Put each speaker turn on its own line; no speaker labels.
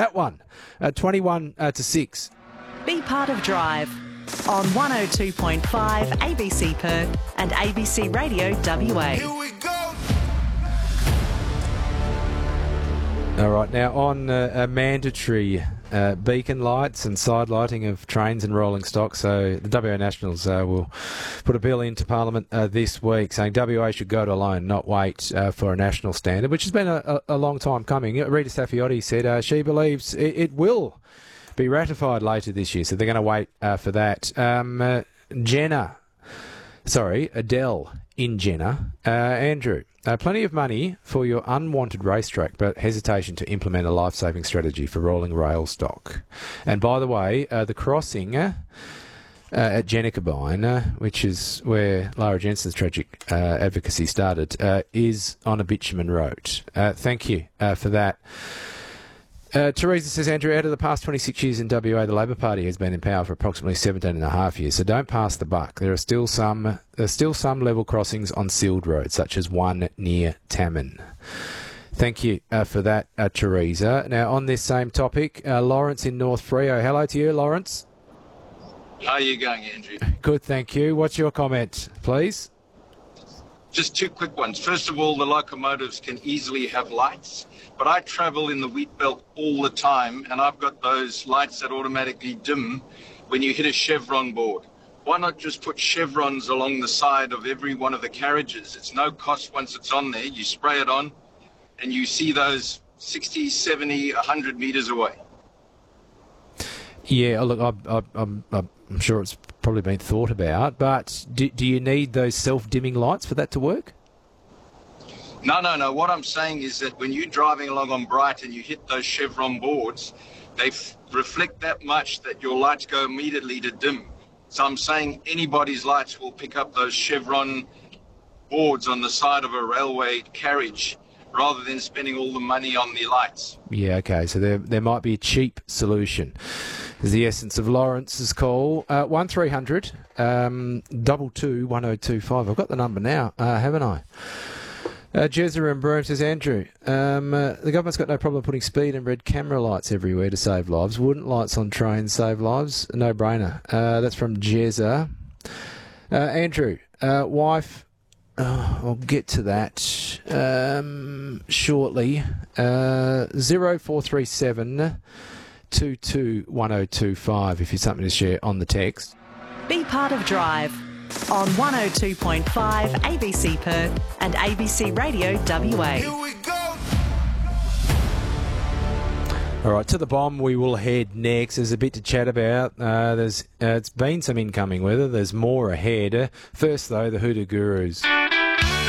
that one. 21 to 6.
Be part of Drive on 102.5 ABC Perth and ABC Radio WA.
Here we go.
All right, now on mandatory beacon lights and side lighting of trains and rolling stock. So the WA Nationals will put a bill into Parliament this week saying WA should go it alone, not wait for a national standard, which has been a long time coming. Rita Saffioti said she believes it will be ratified later this year, so they're going to wait for that. Adele in Jenner. Andrew, plenty of money for your unwanted racetrack, but hesitation to implement a life-saving strategy for rolling rail stock. And by the way, the crossing at Jennacabine, which is where Lara Jensen's tragic advocacy started, is on a bitumen road. Thank you for that. Teresa says, Andrew, out of the past 26 years in WA, the Labor Party has been in power for approximately 17 and a half years, so don't pass the buck. There are still some level crossings on sealed roads, such as one near Tammin. Thank you for that, Teresa. Now, on this same topic, Lawrence in North Freo. Hello to you, Lawrence.
How are you going, Andrew?
Good, thank you. What's your comment, please?
Just two quick ones. First of all, the locomotives can easily have lights, but I travel in the wheat belt all the time, and I've got those lights that automatically dim when you hit a chevron board. Why not just put chevrons along the side of every one of the carriages? It's no cost once it's on there. You spray it on, and you see those 60, 70, 100 metres away.
Yeah, look, I'm sure it's probably been thought about, but do you need those self-dimming lights for that to work?
No. What I'm saying is that when you're driving along on Bright and you hit those chevron boards, they reflect that much that your lights go immediately to dim. So I'm saying anybody's lights will pick up those chevron boards on the side of a railway carriage rather than spending all the money on the lights. Yeah,
okay, so there might be a cheap solution. Is the essence of Lawrence's call. 1300 22 1025. I've got the number now, haven't I? Jezza and Broome says, Andrew, the government's got no problem putting speed and red camera lights everywhere to save lives. Wouldn't lights on trains save lives? No brainer. That's from Jezza. Andrew, wife, I'll get to that shortly. 0437 221025 if you've something to share on the text.
Be part of Drive on 102.5 ABC Perth and ABC Radio WA.
Here we go.
All right, to the bomb we will head next. There's a bit to chat about. It's been some incoming weather. There's more ahead. First, though, the Hoodoo Gurus.